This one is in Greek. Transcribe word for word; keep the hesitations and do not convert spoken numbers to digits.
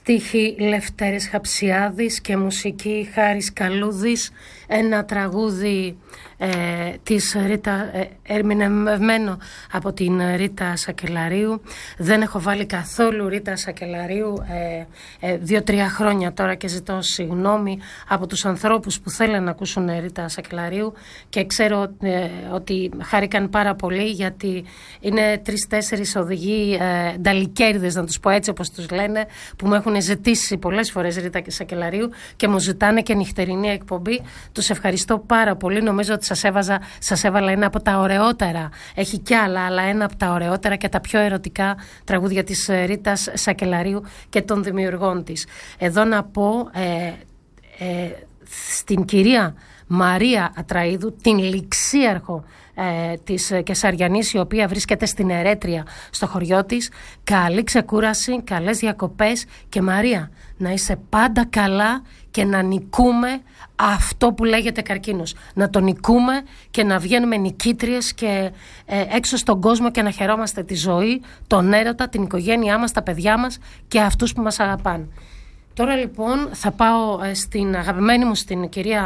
Στίχη Λευτέρης Χαψιάδης και μουσική Χάρης Καλούδης. Ένα τραγούδι ε, της Ρίτα, ε, ερμηνευμένο από την Ρίτα Σακελαρίου. Δεν έχω βάλει καθόλου Ρίτα Σακελαρίου ε, ε, δύο-τρία χρόνια τώρα και ζητώ συγγνώμη από τους ανθρώπους που θέλουν να ακούσουν Ρίτα Σακελαρίου και ξέρω ε, ότι χάρηκαν πάρα πολύ, γιατί είναι τρεις-τέσσερις οδηγοί ε, νταλικέριδες, να τους πω έτσι όπως τους λένε, που μου έχουν ζητήσει πολλές φορές Ρίτα Σακελαρίου και μου ζητάνε και νυχτερινή εκπομπή. Τους ευχαριστώ πάρα πολύ. Νομίζω ότι σας, έβαζα, σας έβαλα ένα από τα ωραιότερα. Έχει κι άλλα, αλλά ένα από τα ωραιότερα και τα πιο ερωτικά τραγούδια της Ρίτας Σακελαρίου και των δημιουργών της. Εδώ να πω ε, ε, στην κυρία Μαρία Ατραΐδου, την ληξίαρχο ε, της Κεσαριανής, η οποία βρίσκεται στην Ερέτρια στο χωριό της, καλή ξεκούραση, καλές διακοπές και Μαρία, να είσαι πάντα καλά και να νικούμε αυτό που λέγεται καρκίνος. Να το νικούμε και να βγαίνουμε νικήτριες και ε, έξω στον κόσμο και να χαιρόμαστε τη ζωή, τον έρωτα, την οικογένειά μας, τα παιδιά μας και αυτούς που μας αγαπάνε. Τώρα λοιπόν θα πάω στην αγαπημένη μου, στην κυρία